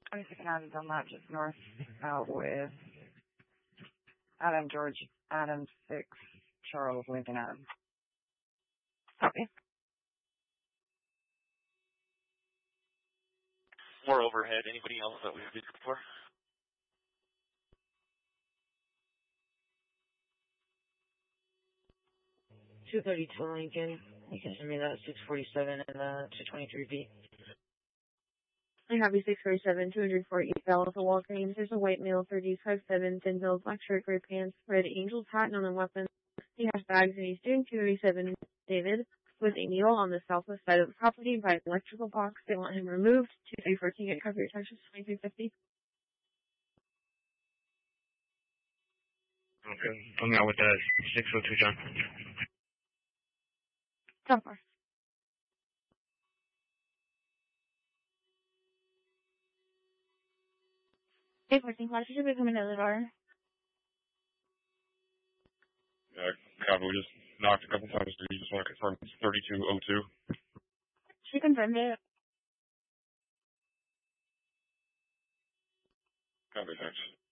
26 Adams on that, just north out with Adam George, Adam 6, Charles Lincoln Adam. Copy. More overhead. Anybody else that we did before? $232 Lincoln. You can send me that 647 and 223B. I have you 647, 204 East Alpha Walgreens. There's a white male, 35'7", thin build, black shirt, gray pants, red Angels hat, none on weapons. He has bags and he's doing 237 David with a needle on the southwest side of the property by an electrical box. They want him removed. 2314, get cover your Texas 2350. Okay, I'm out with that 602 John. So far. Hey, 14 Flash, should be coming to the door. Copy, we just knocked a couple times. Do you just want to confirm it's 3202? She confirmed it. Copy, thanks.